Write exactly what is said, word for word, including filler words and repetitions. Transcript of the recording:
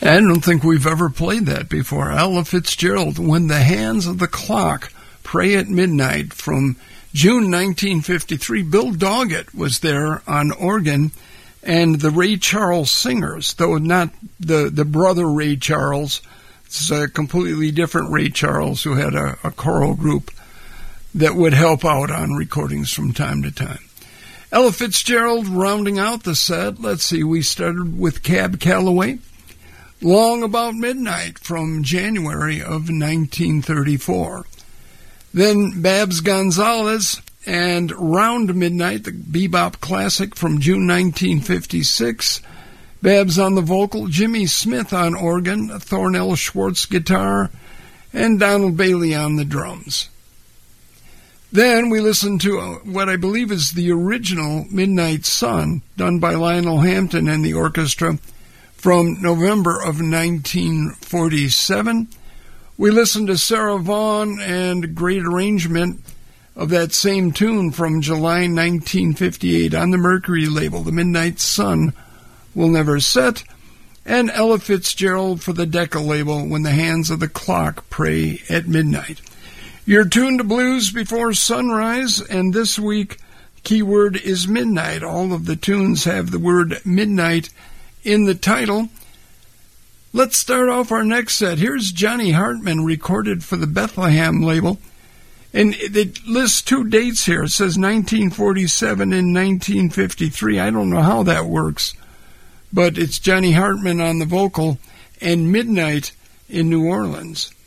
I don't think we've ever played that before. Ella Fitzgerald, When the Hands of the Clock Pray at Midnight, from June nineteen fifty-three. Bill Doggett was there on organ, and the Ray Charles Singers, though not the, the brother Ray Charles. It's a completely different Ray Charles who had a, a choral group that would help out on recordings from time to time. Ella Fitzgerald rounding out the set. Let's see, we started with Cab Calloway, Long About Midnight, from January of nineteen thirty-four. Then Babs Gonzalez and Round Midnight, the bebop classic from June nineteen fifty-six. Babs on the vocal, Jimmy Smith on organ, Thornell Schwartz guitar, and Donald Bailey on the drums. Then we listened to what I believe is the original Midnight Sun, done by Lionel Hampton and the orchestra, from November of nineteen forty-seven. We listened to Sarah Vaughan and a great arrangement of that same tune from July nineteen fifty-eight on the Mercury label, The Midnight Sun Will Never Set, and Ella Fitzgerald for the Decca label, When the Hands of the Clock Pray at Midnight. You're tuned to Blues Before Sunrise, and this week, keyword is midnight. All of the tunes have the word midnight in the title. Let's start off our next set. Here's Johnny Hartman, recorded for the Bethlehem label. And it lists two dates here. It says nineteen forty-seven and nineteen fifty-three. I don't know how that works, but it's Johnny Hartman on the vocal and Midnight in New Orleans.